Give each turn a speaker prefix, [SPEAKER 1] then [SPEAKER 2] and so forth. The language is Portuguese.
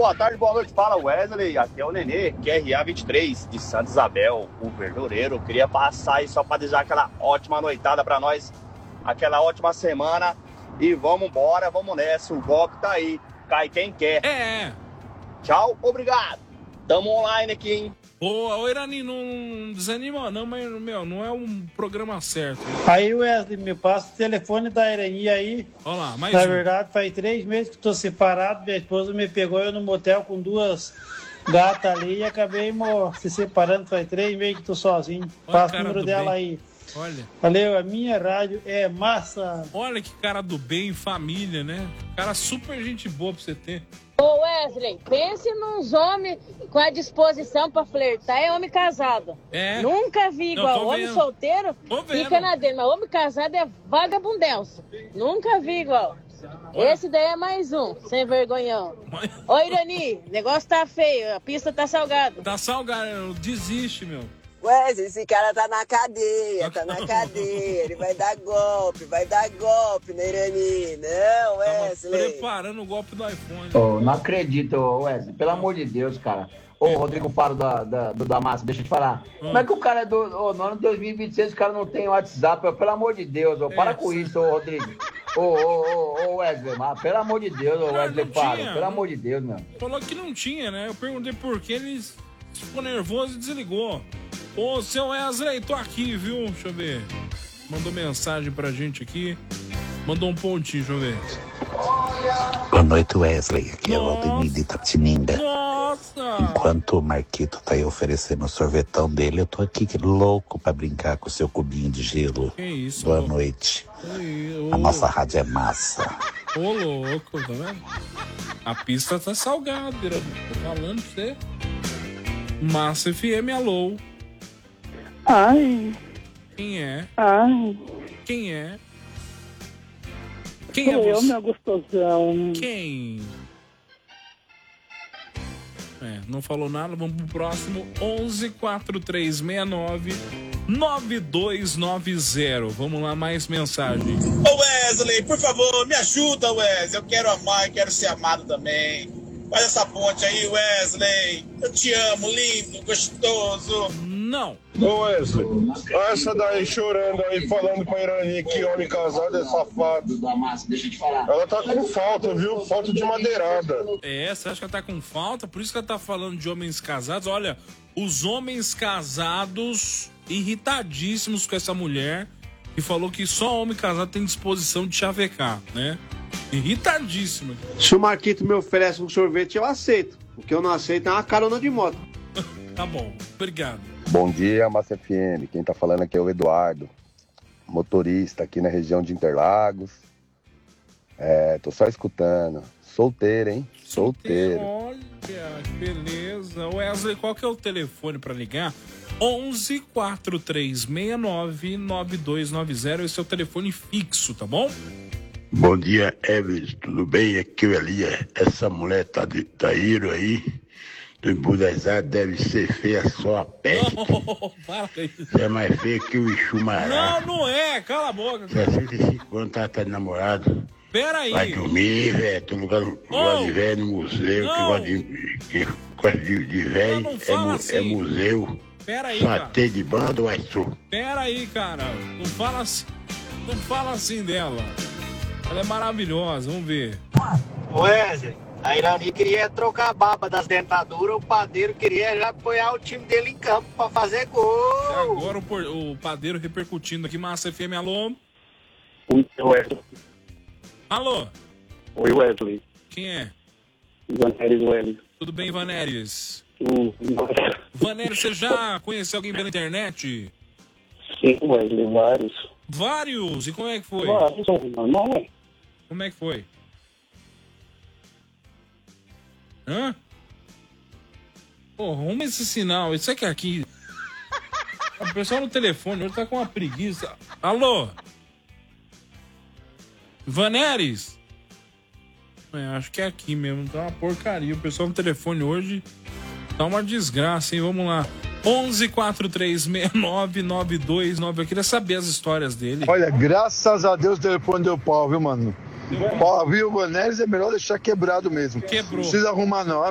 [SPEAKER 1] boa tarde, boa noite. Fala, Wesley. Aqui é o Nenê, QRA 23, de Santa Isabel, o verdureiro. Queria passar aí só pra desejar aquela ótima noitada pra nós, aquela ótima semana. E vamos embora, vamos nessa. O golpe tá aí. Cai quem quer. Tchau, obrigado. Tamo online aqui, hein?
[SPEAKER 2] Ô, Irani, não desanima não, mas, não é um programa certo.
[SPEAKER 3] Aí, Wesley, me passa o telefone da Irani aí.
[SPEAKER 2] Olha lá, mais
[SPEAKER 3] Na verdade, faz 3 meses que tô separado. Minha esposa me pegou eu no motel com 2 gatas ali e acabei se separando. Faz 3 meses que tô sozinho. Passa o número dela aí.
[SPEAKER 2] Olha.
[SPEAKER 3] Valeu, a minha rádio é massa.
[SPEAKER 2] Olha que cara do bem, família, né? Cara super gente boa pra você ter.
[SPEAKER 4] Ô Wesley, pense nos homens com a disposição pra flertar, é homem casado. Nunca vi igual. Homem solteiro fica na dele, mas homem casado é vagabundelso. Nunca vi igual. Esse daí é mais um, sem vergonhão. Ô Irani, o negócio tá feio, a pista tá salgada.
[SPEAKER 2] Tá salgada, desiste, meu.
[SPEAKER 5] Wesley, esse cara tá na cadeia, ele vai dar golpe, né, Irani? Não, Wesley.
[SPEAKER 2] Tava preparando o golpe do iPhone.
[SPEAKER 6] Não acredito, Wesley, pelo amor de Deus, cara. Rodrigo Faro do Damasco, deixa eu te falar. Como é que o cara é no ano de 2026, o cara não tem WhatsApp? Pelo amor de Deus, para com isso, Rodrigo. Wesley, pelo amor de Deus, Wesley Faro, pelo amor de Deus, meu.
[SPEAKER 2] Falou que não tinha, né? Eu perguntei por que ele ficou nervoso e desligou. Ô, seu Wesley, tô aqui, viu? Deixa eu ver. Mandou mensagem pra gente aqui. Mandou um pontinho, deixa eu ver.
[SPEAKER 7] Boa noite, Wesley. Aqui é o Aldemir de Itapetininga.
[SPEAKER 2] Nossa!
[SPEAKER 7] Enquanto o Marquito tá aí oferecendo o sorvetão dele, eu tô aqui louco pra brincar com o seu cubinho de gelo.
[SPEAKER 2] Que isso?
[SPEAKER 7] Boa noite. A nossa rádio é massa.
[SPEAKER 2] Ô, louco, tá vendo? A pista tá salgada, tô falando pra você. Massa FM, alô.
[SPEAKER 8] Ai.
[SPEAKER 2] Quem é?
[SPEAKER 8] Ai.
[SPEAKER 2] Quem é?
[SPEAKER 8] Quem é você? Meu gostosão.
[SPEAKER 2] Quem? Não falou nada, vamos pro próximo. 11-4369-9290. Vamos lá, mais mensagem.
[SPEAKER 9] Ô Wesley, por favor, me ajuda, Wesley. Eu quero amar e quero ser amado também. Faz essa ponte aí, Wesley. Eu te amo, lindo, gostoso.
[SPEAKER 2] Não.
[SPEAKER 10] Ô Wesley, essa daí chorando aí, falando com a Irani que homem casado é safado. Ela tá com falta, viu? Falta de madeirada.
[SPEAKER 2] Você acha que ela tá com falta? Por isso que ela tá falando de homens casados. Olha, os homens casados irritadíssimos com essa mulher que falou que só homem casado tem disposição de chavecar, né? Irritadíssimo.
[SPEAKER 11] Se o Marquito me oferece um sorvete, eu aceito. O que eu não aceito é uma carona de moto.
[SPEAKER 2] Tá bom, obrigado.
[SPEAKER 12] Bom dia, Massa FM. Quem tá falando aqui é o Eduardo, motorista aqui na região de Interlagos. Tô só escutando. Solteiro, hein? Solteiro.
[SPEAKER 2] Olha, que beleza. Wesley, qual que é o telefone pra ligar? 11-4369-9290. Esse é o telefone fixo, tá bom?
[SPEAKER 13] Bom dia, Everton. Tudo bem? Aqui é o Elia. Essa mulher tá indo aí. Do Budazar deve ser feia só a peste.
[SPEAKER 2] Para isso.
[SPEAKER 13] É mais feia que o Ixumará.
[SPEAKER 2] Não é, cala a boca.
[SPEAKER 13] 65 anos tá de namorado.
[SPEAKER 2] Pera aí.
[SPEAKER 13] Vai dormir, velho. Todo lugar gosta de velho no museu. Que gosta de velho é museu.
[SPEAKER 2] Pera aí,
[SPEAKER 13] só
[SPEAKER 2] cara.
[SPEAKER 13] tem de banda ou é só?
[SPEAKER 2] Pera aí, cara. Não fala assim dela. Ela é maravilhosa, vamos ver.
[SPEAKER 14] Wesley, a Irani queria trocar a baba das dentaduras, o padeiro queria já apoiar o time dele em campo pra fazer gol.
[SPEAKER 2] Agora o padeiro repercutindo aqui, Massa FM, alô?
[SPEAKER 15] Oi, Wesley.
[SPEAKER 2] Alô?
[SPEAKER 15] Oi, Wesley.
[SPEAKER 2] Quem é?
[SPEAKER 15] Vanéris Wesley.
[SPEAKER 2] Tudo bem, Vanéris? Vanéris, você já conheceu alguém pela internet?
[SPEAKER 15] Sim, Wesley, vários.
[SPEAKER 2] Vários? E como é que foi?
[SPEAKER 15] Vários, normal, né?
[SPEAKER 2] Como é que foi? Hã? Pô, arruma esse sinal. Isso aqui é aqui. O pessoal no telefone hoje tá com uma preguiça. Alô? Vanéris? Acho que é aqui mesmo. Tá uma porcaria. O pessoal no telefone hoje tá uma desgraça, hein? Vamos lá. 11-4369-9290. Eu queria saber as histórias dele.
[SPEAKER 16] Olha, graças a Deus o telefone deu pau, viu, mano? Pau, viu, Vanéris é melhor deixar quebrado mesmo.
[SPEAKER 2] Quebrou.
[SPEAKER 16] Não precisa arrumar, não.